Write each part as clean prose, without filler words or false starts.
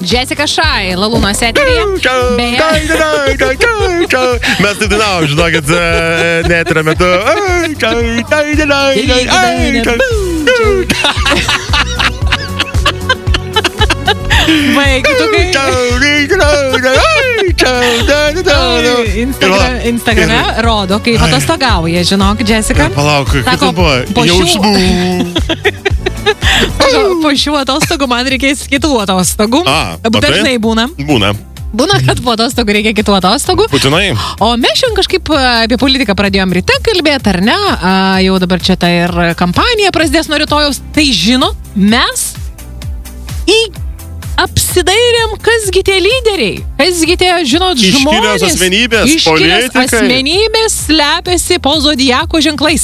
Jessica Shy, Lalūnos eteryje. Mes tai dainavom, žinokit, neterio metu. Instagrame rodo, kaip atostogauja, žinok, Jessica. Palauk, kaip tai buvo? Jausmų. Po šių atostogų man reikės kitų atostogų. Dažnai būna. Būna, kad po atostogų reikia kitų atostogų. Būtinai. O mes šiandien kažkaip apie politiką pradėjom ryte kalbėti, ar ne? Jau dabar čia ta ir kampanija prasidės nuo rytojaus. Tai žino, mes apsidairėm, kasgi tie lyderiai, kasgi tie, žinot, žmonės. Iškilios asmenybės, politikai. Asmenybės slepiasi po zodiako ženklais.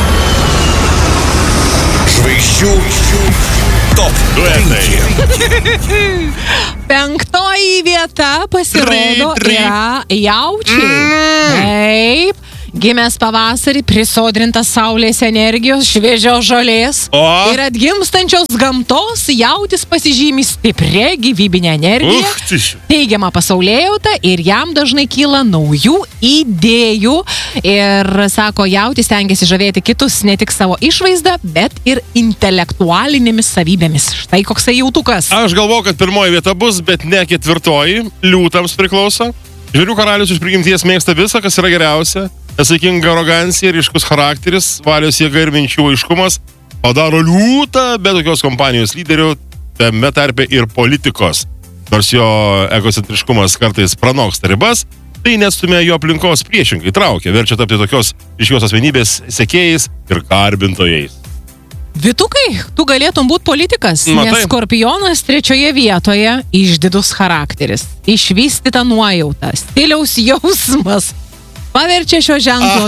Žvaigždžių top 5. 5 vieta pasirodo yra jaučiai. Taip. Gimęs pavasarį, prisodrintas saulės energijos, šviežios žolės ir atgimstančios gamtos, jautis pasižymi stiprią gyvybinę energiją, teigiamą pasaulėjautą ir jam dažnai kyla naujų idėjų. Ir, sako, jautis stengiasi žavėti kitus ne tik savo išvaizdą, bet ir intelektualinėmis savybėmis. Štai koksai jautukas. Aš galvoju, kad 1 vieta bus, bet ne 4. Liūtams priklauso. Žvėrių karalius iš prigimties mėgsta visą, kas yra geriausia. Nesaikinga arogancija, ryškus charakteris, valios jėga ir minčių aiškumas padaro liūtą, bet tokios kompanijos lyderių, tame tarpe ir politikos. Nors jo egocentriškumas kartais pranoksta ribas, tai nestumia jo aplinkos priešingai traukia, verčia tapti tokios ryškios asmenybės sekėjais ir garbintojais. Vytukai, tu galėtum būti politikas, nes Skorpionas 3 vietoje išdidus charakteris, išvystyta nuojauta, stiliaus jausmas. Paverčia šio ženklo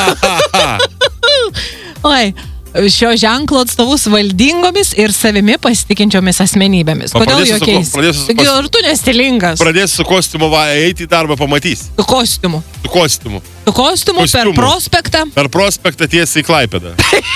šio ženklo atstovus valdingomis ir savimi pasitikinčiomis asmenybėmis. Kodėl jokiais? Ar tu nestilingas? Pradėsi su kostiumu eiti į darbą, pamatys. Su kostiumu. Su kostiumu per prospektą. Per prospektą tiesiai į Klaipėdą.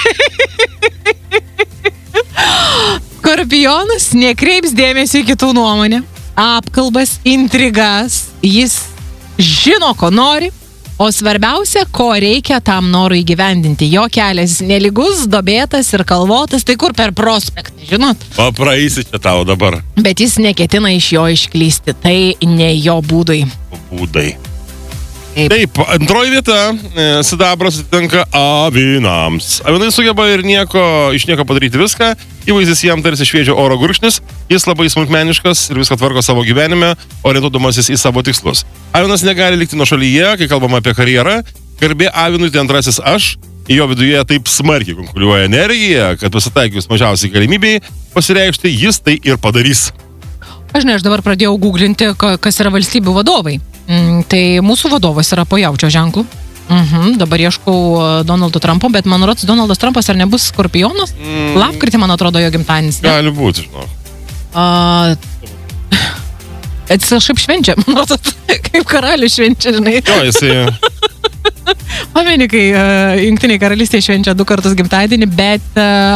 Skorpionas nekreips dėmesį į kitų nuomonę, apkalbas, intrigas. Jis žino, ko nori. O svarbiausia, ko reikia tam norui įgyvendinti. Jo kelias nelygus, dobėtas ir kalvotas, tai kur per prospektą, žinot? Praeisi čia tau dabar. Bet jis neketina iš jo išklysti, tai ne jo būdai. Taip, 2 vieta, sidabras atitenka avinams. Avinai sugeba ir iš nieko padaryti viską, įvaizdis jam tarsi šviežio oro gurkšnis, jis labai smulkmeniškas ir viską tvarko savo gyvenime, orientuodamasis į savo tikslus. Avinas negali likti nuošalyje, kai kalbama apie karjerą, garbė avinui tai antrasis aš, į jo viduje taip smarkiai konkuliuoja energija, kad pasitaikius mažiausiai galimybei pasireikšti, jis tai ir padarys. Aš dabar pradėjau googlinti, kas yra valstybių vadovai. Tai mūsų vadovas yra po jaučio ženklų. Dabar ieškau Donaldo Trumpo, bet man rodos, Donaldas Trumpas ar nebus Skorpionas? Lapkritį, man atrodo, jo gimtadienis. Gali būti, žinau. Šiaip švenčia, man rodos, kaip karalius švenčia, žinai. Jo, jisai... Pameni, kai Jungtiniai karalystėje švenčia 2 kartus gimtadienį, bet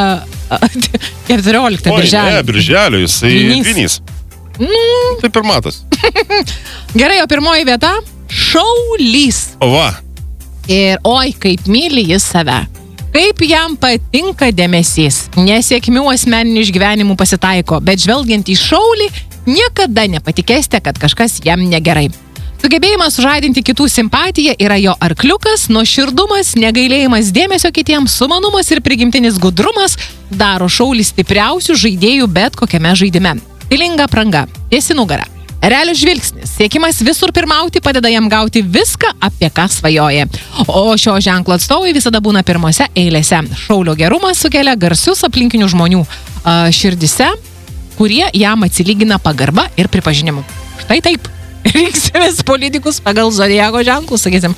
14 birželio. Birželio, jisai dvinys. Taip ir matas. Gerai, o 1 vieta – šaulys. Ir kaip myli jis save. Kaip jam patinka dėmesys. Nesėkmių asmeninių išgyvenimų pasitaiko, bet žvelgiant į šaulį, niekada nepatikėsite, kad kažkas jam negerai. Sugebėjimas sužadinti kitų simpatiją yra jo arkliukas, nuoširdumas, negailėjimas dėmesio kitiems, sumanumas ir prigimtinis gudrumas daro šaulį stipriausių žaidėjų bet kokiame žaidime. Stilinga apranga, tiesi nugara. Realus žvilgsnis, siekimas visur pirmauti padeda jam gauti viską, apie ką svajoja. O šio ženklo atstovai visada būna pirmose eilėse. Šaulio gerumas sukelia garsius aplinkinių žmonių širdise, kurie jam atsilygina pagarba ir pripažinimu. Štai taip. Rinksimės politikus pagal zodiako ženklus, sakysim.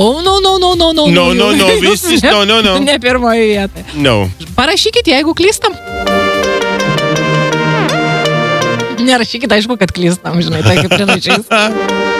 Visi, no. Ne 1 vieta. No. Parašykit, jeigu klystam. Nerašykit, aišku, kad klystam, žinai, tai kaip priežasčiais.